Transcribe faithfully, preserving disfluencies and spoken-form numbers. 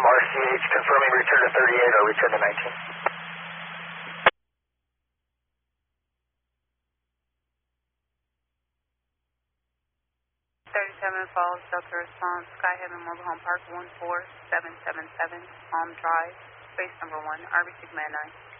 R C H confirming return to thirty-eight or return to nineteen. thirty-seven Falls, Delta Response, Skyhaven Mobile Home Park one four seven seven seven, Palm Drive, base number one, R B Sigma nine.